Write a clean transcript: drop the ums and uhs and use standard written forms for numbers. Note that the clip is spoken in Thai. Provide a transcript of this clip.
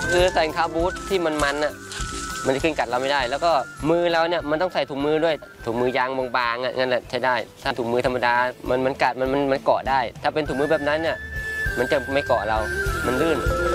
คือใส่รองเท้าบูทที่มันอ่ะมันจะขึ้นกัดเราไม่ได้แล้วก็มือเราเนี่ยมันต้องใส่ถุงมือด้วยถุงมือยางบางๆอ่ะนั่นแหละใช้ได้ถ้าถุงมือธรรมดามันกัดมันเกาะได้ถ้าเป็นถุงมือแบบนั้นเนี่ยมันจะไม่เกาะเรามันลื่น